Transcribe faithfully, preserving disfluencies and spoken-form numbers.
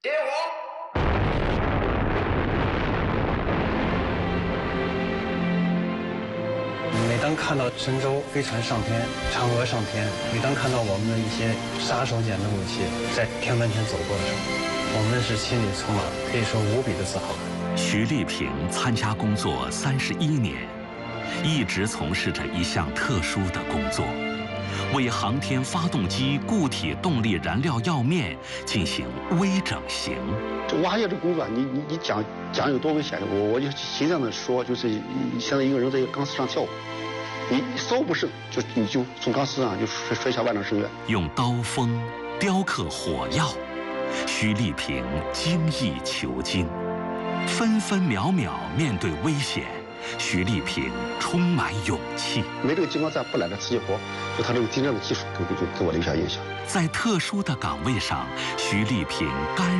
接火！ 每当看到神舟飞船上天，嫦娥上天，每当看到我们的一些杀手锏的武器在天门前走过的时候，我们是心里充满可以说无比的自豪。 徐丽萍参加工作三十一年，一直从事着一项特殊的工作，为航天发动机固体动力燃料药面进行微整形。 这挖掘这工作，你你你讲讲有多危险？我我就形象的说，就是现在一个人在一个钢丝上跳舞，你稍不慎就你就从钢丝上就摔摔下万丈深渊。 用刀锋雕刻火药，徐丽萍精益求精，分分秒秒面对危险，徐丽萍充满勇气。 没这个金刚钻不揽这瓷器活，就他这个精湛的技术给给给我留下印象。 在特殊的岗位上，徐丽萍甘